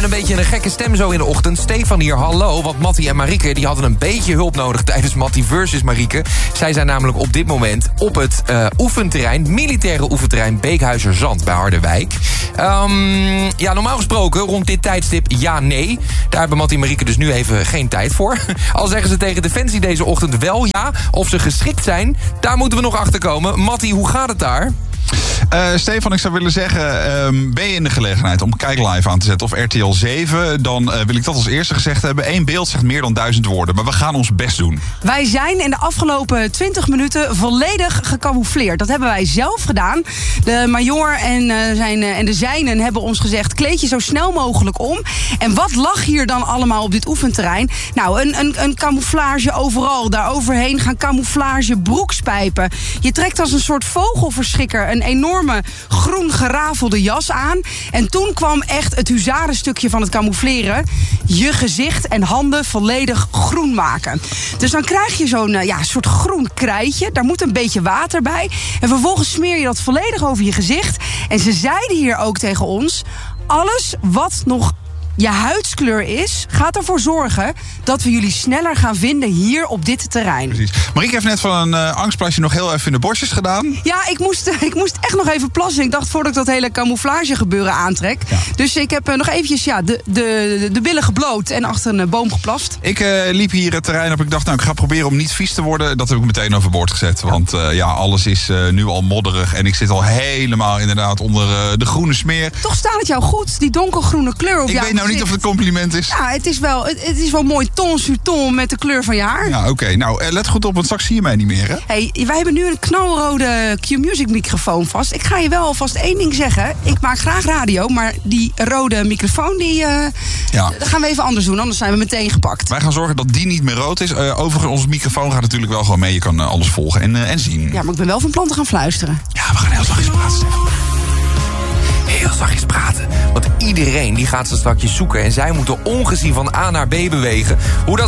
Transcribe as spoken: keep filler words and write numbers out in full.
een beetje een gekke stem zo in de ochtend. Stefan hier, hallo. Want Mattie en Marieke die hadden een beetje hulp nodig tijdens Mattie versus Marieke. Zij zijn namelijk op dit moment op het uh, oefenterrein, militaire oefenterrein Beekhuizerzand bij Harderwijk. Um, ja, normaal gesproken rond dit tijdstip ja, nee. Daar hebben Mattie en Marieke dus nu even geen tijd voor. Al zeggen ze tegen Defensie deze ochtend wel ja. Of ze geschikt zijn, daar moeten we nog achter komen. Mattie, hoe gaat het daar? Uh, Stefan, ik zou willen zeggen, um, ben je in de gelegenheid om Kijk Live aan te zetten of R T L zeven... dan uh, wil ik dat als eerste gezegd hebben. Eén beeld zegt meer dan duizend woorden, maar we gaan ons best doen. Wij zijn in de afgelopen twintig minuten volledig gecamoufleerd. Dat hebben wij zelf gedaan. De major en, uh, zijn, uh, en de zijnen hebben ons gezegd, kleed je zo snel mogelijk om. En wat lag hier dan allemaal op dit oefenterrein? Nou, een, een, een camouflage overal. Daaroverheen gaan camouflage broekspijpen. Je trekt als een soort vogelverschrikker een enorme groen gerafelde jas aan. En toen kwam echt het huzarenstukje van het camoufleren. Je gezicht en handen volledig groen maken. Dus dan krijg je zo'n ja, soort groen krijtje. Daar moet een beetje water bij. En vervolgens smeer je dat volledig over je gezicht. En ze zeiden hier ook tegen ons, alles wat nog je huidskleur is, gaat ervoor zorgen dat we jullie sneller gaan vinden hier op dit terrein. Precies. Marieke heeft net van een uh, angstplasje nog heel even in de borstjes gedaan. Ja, ik moest, ik moest echt nog even plassen. Ik dacht voordat ik dat hele camouflage gebeuren aantrek. Ja. Dus ik heb uh, nog eventjes ja, de, de, de billen gebloot en achter een uh, boom geplast. Ik uh, liep hier het terrein op. Ik dacht, nou, ik ga proberen om niet vies te worden. Dat heb ik meteen overboord gezet. Want uh, ja, alles is uh, nu al modderig. En ik zit al helemaal inderdaad onder uh, de groene smeer. Toch staat het jou goed, die donkergroene kleur op ik jouw weet nou gezicht. Niet of het een compliment is. Ja, het is wel, het, het is wel mooi ton sur ton met de kleur van je haar. Ja, oké. Okay. Nou, let goed op, want straks zie je mij niet meer, hè? Hey, wij hebben nu een knalrode Q-Music microfoon vast. Ik ga je wel alvast één ding zeggen. Ik maak graag radio, maar die rode microfoon, die uh, ja. dat gaan we even anders doen. Anders zijn we meteen gepakt. Wij gaan zorgen dat die niet meer rood is. Uh, overigens, onze microfoon gaat natuurlijk wel gewoon mee. Je kan uh, alles volgen en, uh, en zien. Ja, maar ik ben wel van plan te gaan fluisteren. Ja, we gaan heel zachtjes praten, Stefan. Heel zachtjes praten. Want iedereen die gaat ze straks zoeken. En zij moeten ongezien van A naar B bewegen. Hoe dat